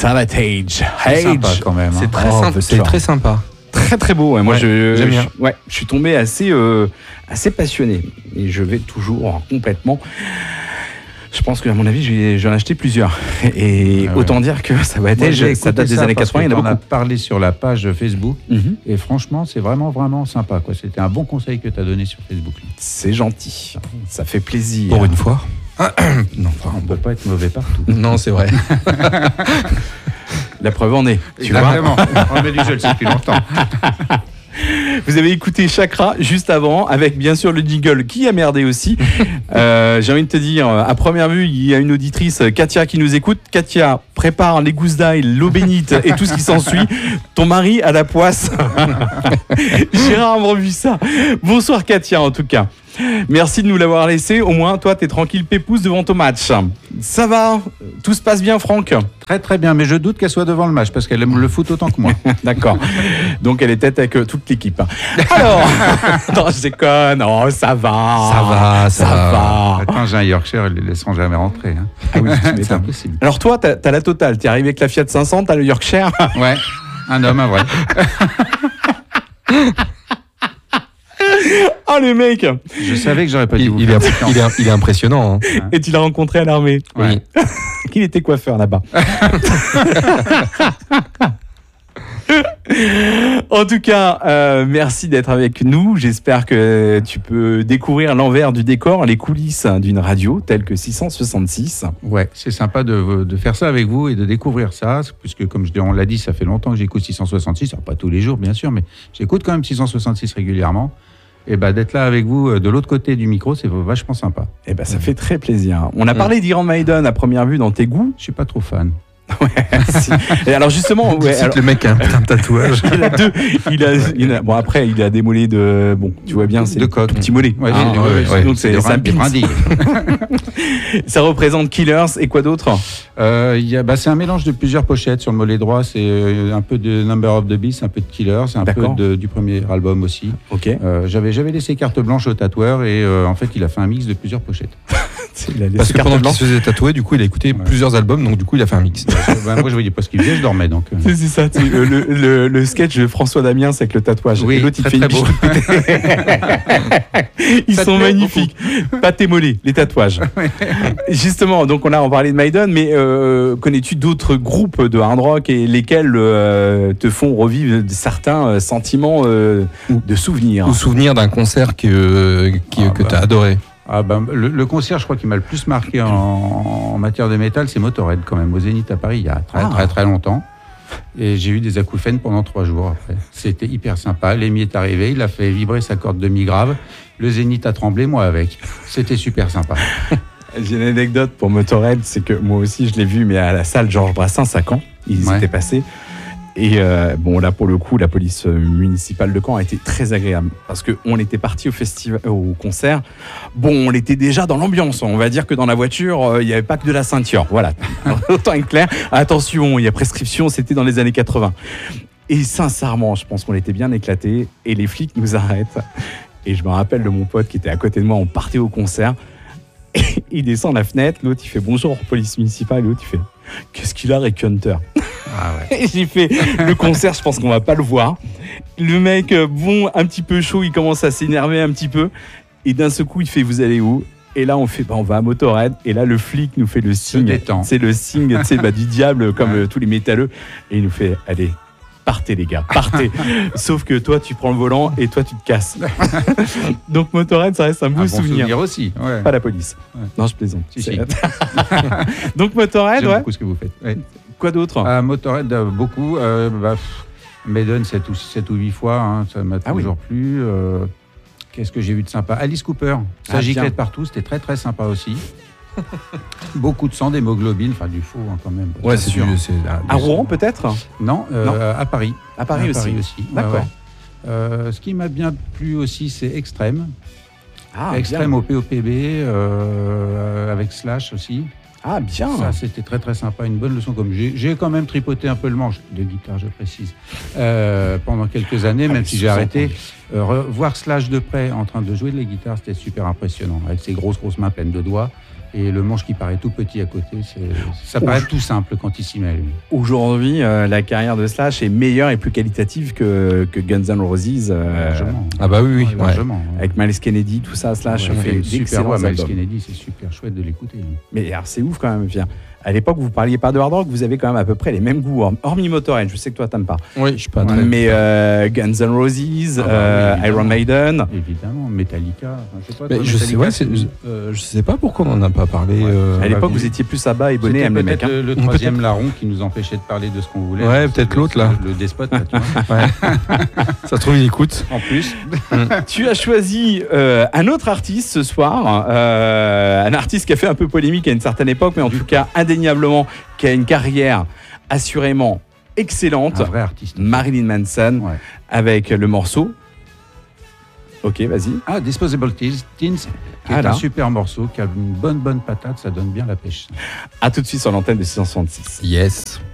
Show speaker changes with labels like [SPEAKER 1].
[SPEAKER 1] Savatage.
[SPEAKER 2] C'est sympa quand même.
[SPEAKER 3] C'est très sympa. C'est très sympa.
[SPEAKER 1] Très très beau. Ouais. Moi,
[SPEAKER 3] j'aime bien.
[SPEAKER 1] Je suis tombé assez passionné. Et je vais toujours complètement. Je pense qu'à mon avis, j'en ai acheté plusieurs. Et autant dire que Savatage, ça date des années 80. Il y en a beaucoup.
[SPEAKER 2] On a parlé sur la page Facebook. Et franchement, c'est vraiment, vraiment sympa, quoi. C'était un bon conseil que tu as donné sur Facebook.
[SPEAKER 1] C'est gentil. Ça fait plaisir.
[SPEAKER 3] Pour une fois.
[SPEAKER 2] Non, on ne peut pas être mauvais partout.
[SPEAKER 3] Non, c'est vrai.
[SPEAKER 1] La preuve en est. Tu
[SPEAKER 2] Exactement. On met du jeu depuis longtemps.
[SPEAKER 1] Vous avez écouté Chakra juste avant, avec bien sûr le jingle qui a merdé aussi. J'ai envie de te dire, à première vue, il y a une auditrice, Katia, qui nous écoute. Katia, prépare les gousses d'ail, l'eau bénite et tout ce qui s'ensuit. Ton mari a la poisse. J'ai rarement vu ça. Bonsoir Katia, en tout cas. Merci de nous l'avoir laissé. Au moins, toi, t'es tranquille pépouze devant ton match. Ça va? Tout se passe bien, Franck?
[SPEAKER 2] Très très bien, mais je doute qu'elle soit devant le match parce qu'elle aime le foot autant que moi.
[SPEAKER 1] D'accord. Donc elle est tête avec toute l'équipe. Alors, non, je déconne. Oh, ça va. Ça va.
[SPEAKER 2] Attends, j'ai un Yorkshire, ils ne les laisseront jamais rentrer. Hein.
[SPEAKER 1] Ah oui, c'est impossible. Alors toi, t'as la totale. T'es arrivé avec la Fiat 500, t'as le Yorkshire.
[SPEAKER 2] Ouais, un homme, un vrai.
[SPEAKER 1] Oh le mec!
[SPEAKER 2] Je savais que j'aurais pas dû vous
[SPEAKER 3] il est impressionnant. Hein.
[SPEAKER 1] Et tu l'as rencontré à l'armée.
[SPEAKER 2] Oui.
[SPEAKER 1] Qu'il était coiffeur là-bas. En tout cas, merci d'être avec nous. J'espère que tu peux découvrir l'envers du décor, les coulisses d'une radio telle que 666.
[SPEAKER 2] Ouais, c'est sympa de faire ça avec vous et de découvrir ça, puisque comme on l'a dit, ça fait longtemps que j'écoute 666, alors pas tous les jours bien sûr, mais j'écoute quand même 666 régulièrement. Et d'être là avec vous de l'autre côté du micro, c'est vachement sympa.
[SPEAKER 1] Et ça fait très plaisir. On a parlé d'Iron Maiden à première vue dans tes goûts.
[SPEAKER 2] Je suis pas trop fan.
[SPEAKER 1] Ouais, si. Et alors justement,
[SPEAKER 3] le mec a un putain de tatouage.
[SPEAKER 1] Il a bon après il a des mollets de tu vois bien, c'est
[SPEAKER 2] de coq,
[SPEAKER 1] petit mollet.
[SPEAKER 2] Ouais,
[SPEAKER 1] donc c'est un brindille. Ça représente Killers et quoi d'autre?
[SPEAKER 2] C'est un mélange de plusieurs pochettes. Sur le mollet droit, c'est un peu de Number of the Beast, un peu de Killers, un peu du premier album aussi.
[SPEAKER 1] Ok.
[SPEAKER 2] J'avais laissé carte blanche au tatoueur et en fait il a fait un mix de plusieurs pochettes.
[SPEAKER 3] Parce que pendant qu'il se faisait tatouer, du coup, il a écouté plusieurs albums, donc du coup, il a fait un mix.
[SPEAKER 2] Moi, je voyais pas ce qu'il faisait, je dormais donc.
[SPEAKER 1] C'est ça, le sketch de François Damiens avec le tatouage.
[SPEAKER 2] Oui,
[SPEAKER 1] l'autre,
[SPEAKER 2] très, très beau.
[SPEAKER 1] Ils sont magnifiques. Pas tes mollets, les tatouages. Justement, donc on a parlé de Maiden, mais connais-tu d'autres groupes de hard rock et lesquels te font revivre certains sentiments de souvenirs?
[SPEAKER 3] Ou souvenirs d'un concert que tu as adoré?
[SPEAKER 2] Le concert, je crois, qui m'a le plus marqué en matière de métal, c'est Motorhead, quand même, au Zénith à Paris, il y a très longtemps. Et j'ai eu des acouphènes pendant 3 jours après. C'était hyper sympa. Lemmy est arrivé, il a fait vibrer sa corde demi-grave. Le Zénith a tremblé, moi avec. C'était super sympa.
[SPEAKER 1] J'ai une anecdote pour Motorhead, c'est que moi aussi, je l'ai vu, mais à la salle Georges Brassens à Caen, ils étaient passés. Et là pour le coup, la police municipale de Caen a été très agréable parce qu'on était parti au concert. Bon, on était déjà dans l'ambiance. On va dire que dans la voiture, il n'y avait pas que de la ceinture. Voilà, autant être clair. Attention, il y a prescription. C'était dans les années 80. Et sincèrement, je pense qu'on était bien éclatés. Et les flics nous arrêtent. Et je me rappelle de mon pote qui était à côté de moi. On partait au concert. Et il descend la fenêtre. L'autre, il fait bonjour, police municipale. L'autre, il fait qu'est-ce qu'il a, Rick Hunter? Et j'ai fait le concert, je pense qu'on va pas le voir. Le mec, un petit peu chaud, il commence à s'énerver un petit peu. Et d'un seul coup, il fait vous allez où? Et là, on fait on va à Motorhead. Et là, le flic nous fait le signe. C'est le signe du diable, comme tous les métalleux. Et il nous fait allez, partez les gars, partez. Sauf que toi, tu prends le volant et toi, tu te casses. Donc Motorhead, ça reste un beau souvenir
[SPEAKER 2] aussi. Ouais.
[SPEAKER 1] Pas la police. Ouais. Non, je plaisante.
[SPEAKER 2] Si.
[SPEAKER 1] Donc Motorhead,
[SPEAKER 2] j'aime beaucoup ce que vous faites. Ouais.
[SPEAKER 1] Quoi d'autre?
[SPEAKER 2] Motorhead, beaucoup. Maiden, 7 ou 8 fois, hein, ça m'a toujours plu. Qu'est-ce que j'ai vu de sympa? Alice Cooper, ça giclette partout, c'était très très sympa aussi. Beaucoup de sang, d'hémoglobine, enfin du faux quand même.
[SPEAKER 1] Ouais, c'est sûr. À Rouen peut-être?
[SPEAKER 2] Non, à Paris.
[SPEAKER 1] À Paris aussi. D'accord.
[SPEAKER 2] Ouais. Ce qui m'a bien plu aussi, c'est Extrême.
[SPEAKER 1] Extrême
[SPEAKER 2] bien. Au POPB, avec Slash aussi.
[SPEAKER 1] Ah bien.
[SPEAKER 2] Ça c'était très très sympa, une bonne leçon. Comme j'ai quand même tripoté un peu le manche de guitare, je précise, pendant quelques années, même si j'ai arrêté. Voir Slash de près en train de jouer de la guitare, c'était super impressionnant, avec ses grosses mains pleines de doigts. Et le manche qui paraît tout petit à côté, ça paraît tout simple quand il s'y met. Lui.
[SPEAKER 1] Aujourd'hui, la carrière de Slash est meilleure et plus qualitative que Guns N' Roses.
[SPEAKER 3] Ah bah oui,
[SPEAKER 2] largement.
[SPEAKER 1] Avec Miles Kennedy, tout ça, Slash fait
[SPEAKER 2] super voix. Miles Kennedy, c'est super chouette de l'écouter.
[SPEAKER 1] Mais alors, c'est ouf quand même. À l'époque, vous parliez pas de hard rock, vous avez quand même à peu près les mêmes goûts, hormis Motorhead. Je sais que toi, t'aimes pas.
[SPEAKER 3] Oui, je suis pas très.
[SPEAKER 1] Mais Guns N' Roses, Iron Maiden.
[SPEAKER 2] Évidemment, Metallica.
[SPEAKER 3] Je sais pas pourquoi on n'en a pas parlé.
[SPEAKER 1] À l'époque, vous étiez plus à bas et bonnet à mes mecs.
[SPEAKER 2] Peut-être le troisième larron qui nous empêchait de parler de ce qu'on voulait.
[SPEAKER 3] Ouais, peut-être l'autre là.
[SPEAKER 2] Le despote, là, tu vois. Ouais.
[SPEAKER 3] Ça se trouve, il écoute.
[SPEAKER 2] En plus.
[SPEAKER 1] Tu as choisi un autre artiste ce soir, un artiste qui a fait un peu polémique à une certaine époque, mais en tout cas indéniablement qui a une carrière assurément excellente.
[SPEAKER 2] Un vrai artiste.
[SPEAKER 1] Marilyn Manson, avec le morceau. Ok, vas-y.
[SPEAKER 2] Disposable Teens, qui est un super morceau, qui a une bonne patate, ça donne bien la pêche.
[SPEAKER 1] À tout de suite sur l'antenne de 666.
[SPEAKER 3] Yes.